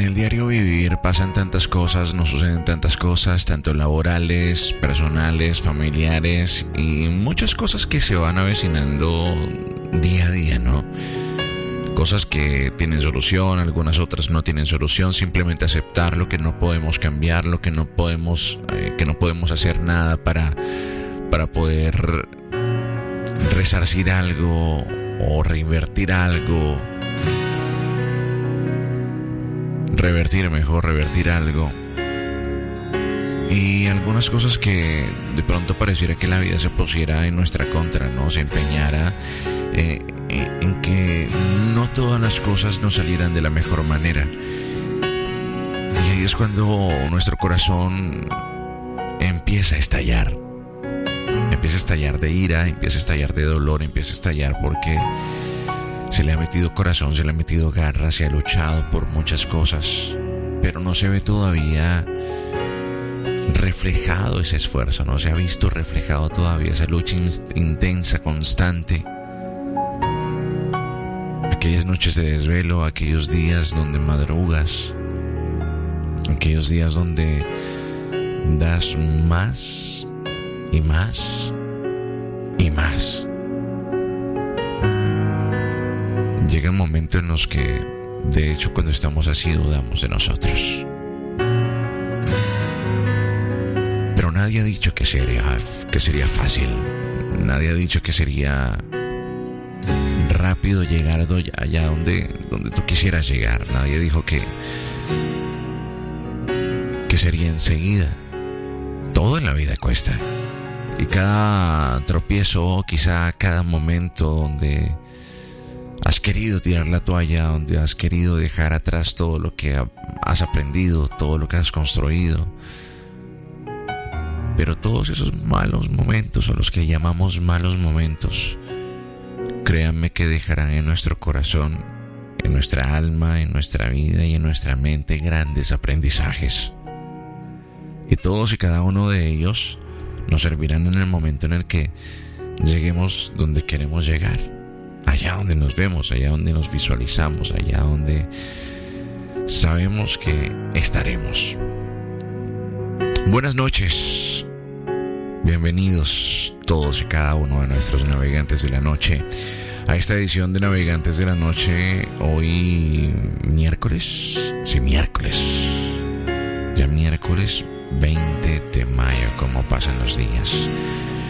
el diario vivir pasan tantas cosas, nos suceden tantas cosas, tanto laborales, personales, familiares y muchas cosas que se van avecinando día a día, ¿no? Cosas que tienen solución, algunas otras no tienen solución. Simplemente aceptar lo que no podemos cambiar, lo que no podemos hacer nada para poder resarcir algo o reinvertir algo. Revertir algo. Y algunas cosas que de pronto pareciera que la vida se pusiera en nuestra contra, ¿no? Se empeñara en que no todas las cosas nos salieran de la mejor manera. Y ahí es cuando nuestro corazón empieza a estallar. Empieza a estallar de ira, empieza a estallar de dolor, empieza a estallar porque se le ha metido corazón, se le ha metido garra, se ha luchado por muchas cosas, pero no se ve todavía reflejado ese esfuerzo, no se ha visto reflejado todavía esa lucha intensa, constante. Aquellas noches de desvelo, aquellos días donde madrugas, aquellos días donde das más y más y más. Llega un momento en los que, de hecho, cuando estamos así dudamos de nosotros. Pero nadie ha dicho que sería fácil. Nadie ha dicho que sería rápido llegar allá donde tú quisieras llegar. Nadie dijo que sería enseguida. Todo en la vida cuesta. Y cada tropiezo, quizá cada momento donde has querido tirar la toalla, donde has querido dejar atrás todo lo que has aprendido, todo lo que has construido. Pero todos esos malos momentos, o los que llamamos malos momentos, créanme que dejarán en nuestro corazón, en nuestra alma, en nuestra vida y en nuestra mente grandes aprendizajes. Y todos y cada uno de ellos nos servirán en el momento en el que lleguemos donde queremos llegar. Allá donde nos vemos, allá donde nos visualizamos, allá donde sabemos que estaremos. Buenas noches, bienvenidos todos y cada uno de nuestros navegantes de la noche a esta edición de Navegantes de la Noche. Hoy miércoles, ya miércoles 20 de mayo, como pasan los días.